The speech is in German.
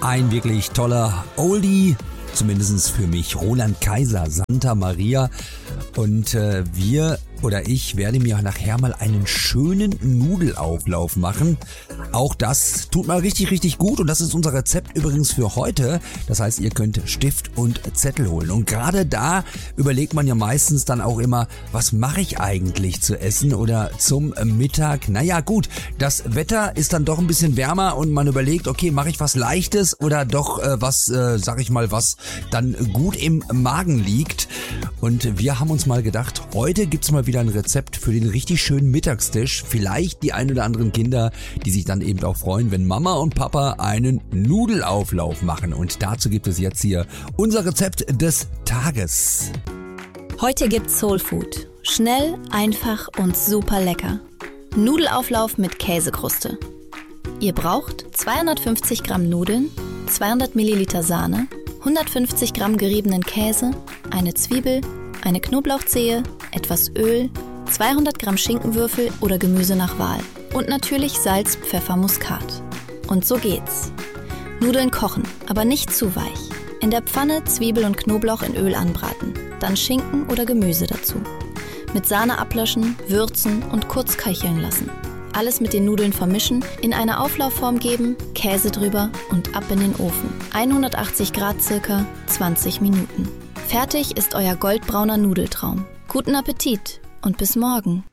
Ein wirklich toller Oldie, zumindest für mich, Roland Kaiser, Santa Maria. Und ich werde mir nachher mal einen schönen Nudelauflauf machen. Auch das tut mal richtig, richtig gut und das ist unser Rezept übrigens für heute. Das heißt, ihr könnt Stift und Zettel holen. Und gerade da überlegt man ja meistens dann auch immer, was mache ich eigentlich zu essen oder zum Mittag? Naja gut, das Wetter ist dann doch ein bisschen wärmer und man überlegt, okay, mache ich was Leichtes oder doch was dann gut im Magen liegt. Und wir haben uns mal gedacht, heute gibt's mal wieder ein Rezept für den richtig schönen Mittagstisch. Vielleicht die ein oder anderen Kinder, die sich dann eben auch freuen, wenn Mama und Papa einen Nudelauflauf machen. Und dazu gibt es jetzt hier unser Rezept des Tages. Heute gibt's Soul Food. Schnell, einfach und super lecker. Nudelauflauf mit Käsekruste. Ihr braucht 250 Gramm Nudeln, 200 Milliliter Sahne, 150 Gramm geriebenen Käse, eine Zwiebel, eine Knoblauchzehe, etwas Öl, 200 Gramm Schinkenwürfel oder Gemüse nach Wahl und natürlich Salz, Pfeffer, Muskat. Und so geht's. Nudeln kochen, aber nicht zu weich. In der Pfanne Zwiebel und Knoblauch in Öl anbraten, dann Schinken oder Gemüse dazu. Mit Sahne ablöschen, würzen und kurz köcheln lassen. Alles mit den Nudeln vermischen, in eine Auflaufform geben, Käse drüber und ab in den Ofen. 180 Grad circa 20 Minuten. Fertig ist euer goldbrauner Nudeltraum. Guten Appetit und bis morgen.